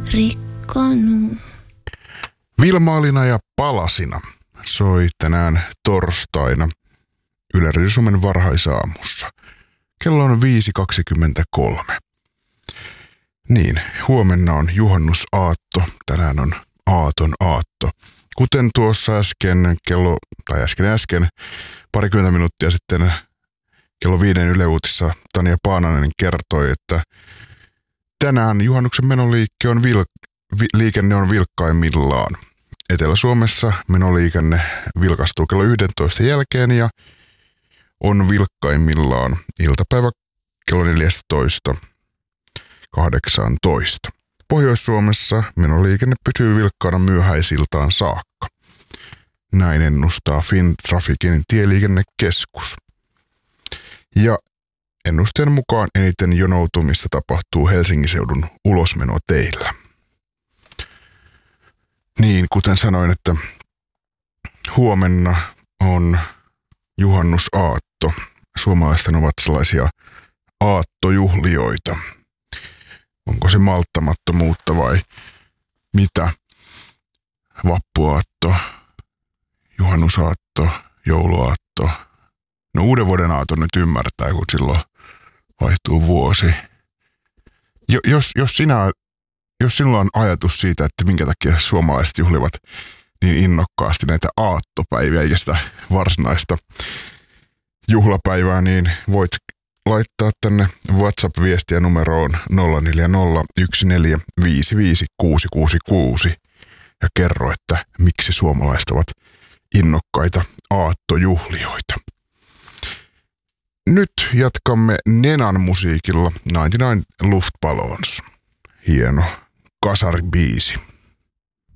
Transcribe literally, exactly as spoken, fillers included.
rikkonut. Vilmaalina ja Palasina soi tänään torstaina Yle Radio Suomen varhaisaamussa. Kello on viisi kaksikymmentäkolme. Niin, huomenna on juhannusaatto. Tänään on aaton aatto. Kuten tuossa äsken kello, tai äsken äsken, parikymmentä minuuttia sitten kello viiden Yle Uutissa Tanja Paananen kertoi, että tänään juhannuksen menoliike on vil, vi, liikenne on vilkkaimmillaan. Etelä-Suomessa menoliikenne vilkastuu kello yksitoista jälkeen ja on vilkkaimmillaan iltapäivä kello neljätoista kahdeksantoista. Pohjois-Suomessa menoliikenne pysyy vilkkaana myöhäisiltaan saakka. Näin ennustaa Fintraficin tieliikennekeskus. Ja ennusteen mukaan eniten jonoutumista tapahtuu Helsingin seudun ulosmenoteillä. Niin, kuten sanoin, että huomenna on juhannusaatto. Suomalaiset ovat sellaisia aattojuhlioita. Onko se malttamattomuutta vai mitä? Vappuaatto, juhannusaatto, jouluaatto. No uuden vuoden aaton nyt ymmärtää, kun silloin vaihtuu vuosi. Jo, jos, jos, sinä, jos sinulla on ajatus siitä, että minkä takia suomalaiset juhlivat niin innokkaasti näitä aattopäiviä ja sitä varsinaista juhlapäivää, niin voit laittaa tänne WhatsApp-viestiä numeroon nolla neljä nolla yksi neljä viisi viisi kuusi kuusi kuusi ja kerro, että miksi suomalaiset ovat innokkaita aattojuhlioita. Nyt jatkamme Nenan musiikilla yhdeksänkymmentäyhdeksän Luftballons. Hieno kasaribiisi.